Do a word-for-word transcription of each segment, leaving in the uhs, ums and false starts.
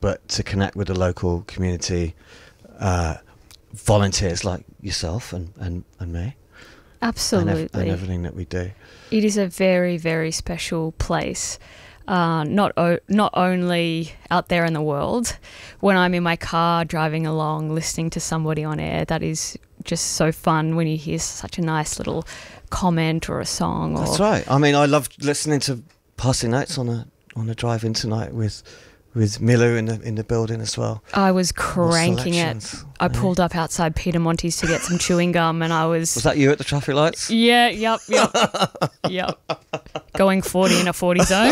but to connect with the local community, uh, volunteers like yourself and, and, and me. Absolutely. And, ev- and everything that we do. It is a very, very special place. Uh, not o- not only out there in the world, when I'm in my car driving along, listening to somebody on air, that is just so fun when you hear such a nice little comment or a song. Or That's right. I mean, I love listening to Passing Notes on a on a drive in tonight with with Milu in the in the building as well. I was cranking it. Selections, I eh? pulled up outside Peter Monty's to get some chewing gum, and I was. Was that you at the traffic lights? Yeah. Yep. Yep. Yep. Going forty in a forty zone.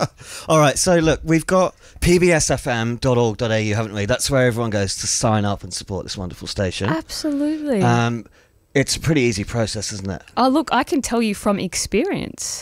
All right. So look, we've got p b s f m dot org dot a u, haven't we? That's where everyone goes to sign up and support this wonderful station. Absolutely. Um, it's a pretty easy process, isn't it? Oh, look, I can tell you from experience.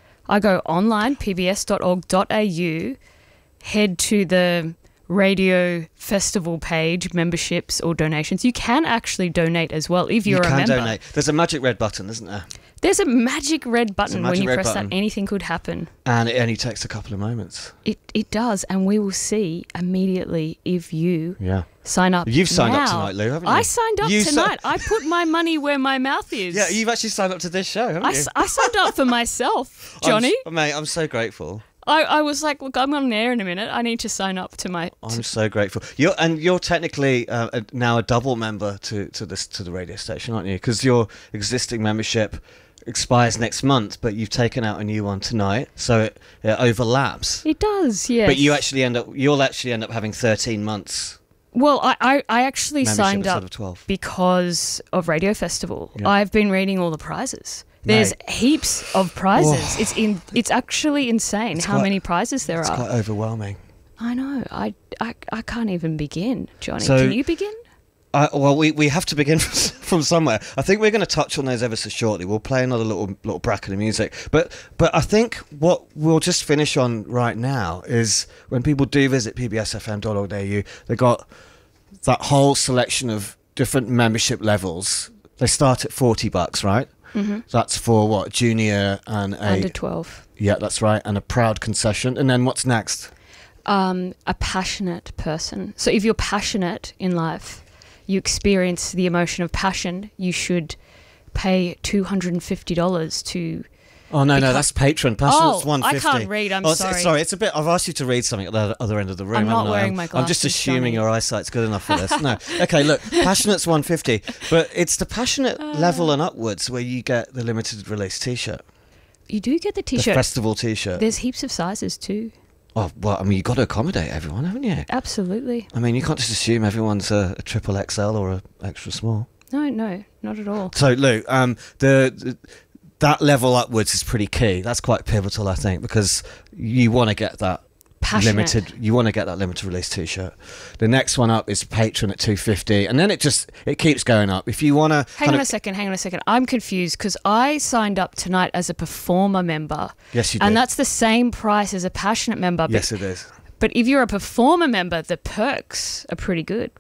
I go online, p b s dot org dot a u, head to the radio festival page, memberships or donations. You can actually donate as well if you're you a can member. donate. There's a magic red button, isn't there? There's a magic red button magic when you red press button. that. Anything could happen. And it only takes a couple of moments. It it does, and we will see immediately if you Yeah. sign up. You've signed up now. tonight, Lou, haven't you? I signed up You si- tonight. I put my money where my mouth is. Yeah, you've actually signed up to this show, haven't I, you? s- I signed up for myself, I'm Johnny. s- mate, I'm so grateful. I, I was like, look, I'm on air in a minute. I need to sign up to my. I'm so grateful. You're and you're technically uh, a, now a double member to, to this to the radio station, aren't you? Because your existing membership expires next month, but you've taken out a new one tonight, so it, it overlaps. It does, yes. But you actually end up you'll actually end up having thirteen months. Well, I, I, I actually Membership signed instead up of twelve. because of Radio Festival. Yeah. I've been reading all the prizes. There's Mate. heaps of prizes. Oh. It's in. It's actually insane It's how quite- many prizes there It's are. quite overwhelming. I know. I, I, I can't even begin, Johnny. So- Can you begin? Uh, well, we, we have to begin from, from somewhere. I think we're going to touch on those ever so shortly. We'll play another little little bracket of music. But but I think what we'll just finish on right now is when people do visit p b s f m dot org dot a u, they've got that whole selection of different membership levels. They start at forty bucks, right? Mm-hmm. That's for what? Junior and a... Under twelve. Yeah, that's right. And a proud concession. And then what's next? Um, a passionate person. So if you're passionate in life, you experience the emotion of passion, you should pay two hundred fifty dollars to... Oh, no, no, Because- that's Patron. Passionate's Oh, one I fifty. can't read, I'm oh, it's- sorry. Sorry, it's a bit... I've asked you to read something at the other end of the room, I'm not haven't I? wearing my I'm just glasses, assuming Johnny. your eyesight's good enough for this. No. Okay, look, Passionate's one fifty, but it's the Passionate Uh. level and upwards where you get the limited release T-shirt. You do get the The T-shirt. festival T-shirt. There's heaps of sizes too. Oh, well, I mean, you've got to accommodate everyone, haven't you? Absolutely. I mean, you can't just assume everyone's a, a triple X L or a extra small. No, no, not at all. So, Lou, um, the, the that level upwards is pretty key. That's quite pivotal, I think, because you want to get that Passionate. limited. You want to get that limited release T-shirt. The next one up is Patron at two fifty, and then it just it keeps going up. If you want to, Hang on a second, hang on a second. I'm confused because I signed up tonight as a performer member. Yes, you did. And that's the same price as a passionate member. But, Yes, it is. but if you're a performer member, the perks are pretty good.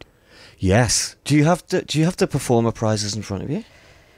Yes. Do you have the Do you have the performer prizes in front of you?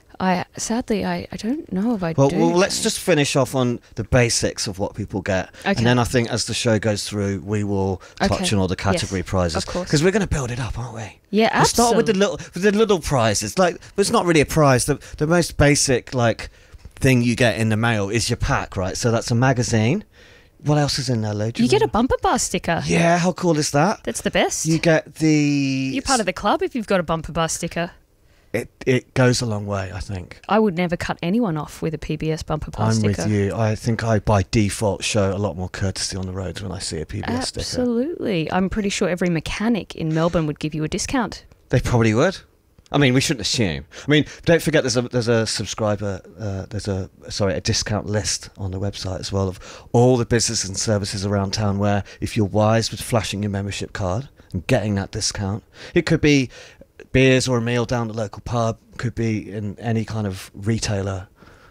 I sadly I, I don't know if I Well, do. well, let's Johnny. just finish off on the basics of what people get, Okay. and then I think as the show goes through, we will touch Okay. on all the category Yes, prizes, of course. because we're going to build it up, aren't we? Yeah, We'll start with the absolutely. little, with the little prizes. Like, but it's not really a prize. The the most basic like thing you get in the mail is your pack, right? So that's a magazine. What else is in there, Lou? Do You get a remember? bumper bar sticker. Yeah, how cool is that? That's the best. You get the. You're part of the club if you've got a bumper bar sticker. It it goes a long way, I think. I would never cut anyone off with a P B S bumper bar I'm sticker. with you. I think I by default show a lot more courtesy on the roads when I see a P B S sticker. Absolutely. I'm pretty sure every mechanic in Melbourne would give you a discount. They probably would. I mean, we shouldn't assume. I mean, don't forget there's a there's a subscriber uh, there's a sorry a discount list on the website as well of all the businesses and services around town where if you're wise with flashing your membership card and getting that discount, it could be beers or a meal down the local pub, could be in any kind of retailer.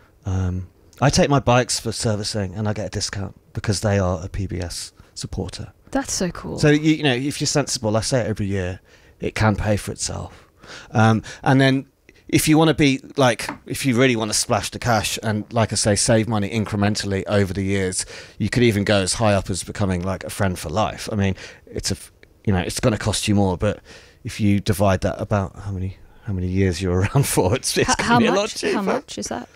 Um, I take my bikes for servicing and I get a discount because they are a P B S supporter. That's so cool. So you, you know, if you're sensible, I say it every year, it can pay for itself. Um, and then if you want to be like, if you really want to splash the cash and, like I say, save money incrementally over the years, you could even go as high up as becoming like a friend for life. I mean, it's a you know, it's going to cost you more. But if you divide that about how many how many years you're around for, it's, it's H- going how to be much? a lot cheaper. How much is that?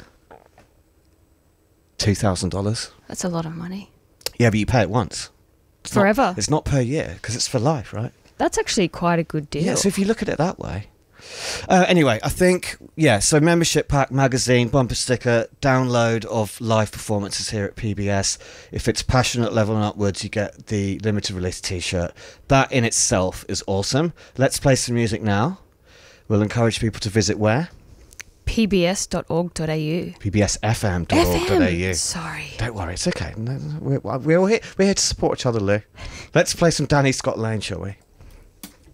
Two thousand dollars. That's a lot of money. Yeah, but you pay it once. It's Forever. Not, it's not per year because it's for life, right? That's actually quite a good deal. Yeah. So if you look at it that way. Uh, anyway, I think, yeah, so membership pack, magazine, bumper sticker, download of live performances here at P B S. If it's passionate level and upwards, you get the limited release t-shirt. That in itself is awesome. Let's play some music now. We'll encourage people to visit where? P B S dot org dot A U. P B S F M dot org dot A U. F M. Sorry. Don't worry, it's okay. No, no, We're, we're, all here, we're here to support each other, Lou. Let's play some Danny Scott Lane, shall we?